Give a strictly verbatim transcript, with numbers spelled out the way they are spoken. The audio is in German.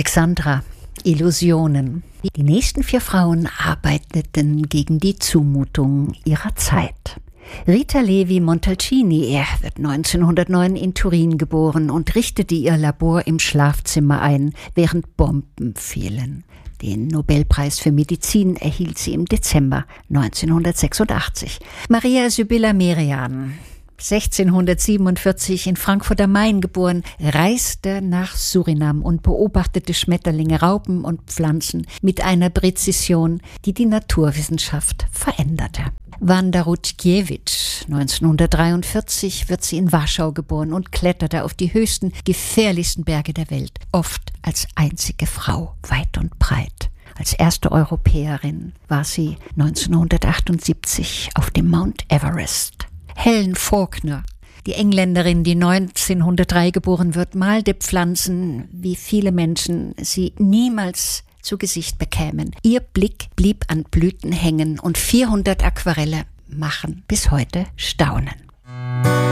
Alexandra, Illusionen. Die nächsten vier Frauen arbeiteten gegen die Zumutung ihrer Zeit. Rita Levi Montalcini, er wird neunzehnhundertneun in Turin geboren und richtete ihr Labor im Schlafzimmer ein, während Bomben fielen. Den Nobelpreis für Medizin erhielt sie im Dezember neunzehnhundertsechsundachtzig. Maria Sibylla Merian, sechzehnhundertsiebenundvierzig in Frankfurt am Main geboren, reiste nach Surinam und beobachtete Schmetterlinge, Raupen und Pflanzen mit einer Präzision, die die Naturwissenschaft veränderte. Wanda Rutkiewicz, neunzehnhundertdreiundvierzig wird sie in Warschau geboren und kletterte auf die höchsten, gefährlichsten Berge der Welt, oft als einzige Frau, weit und breit. Als erste Europäerin war sie neunzehnhundertachtundsiebzig auf dem Mount Everest. Helen Faulkner, die Engländerin, die neunzehnhundertdrei geboren wird, malte Pflanzen, wie viele Menschen sie niemals zu Gesicht bekämen. Ihr Blick blieb an Blüten hängen und vierhundert Aquarelle machen bis heute Staunen.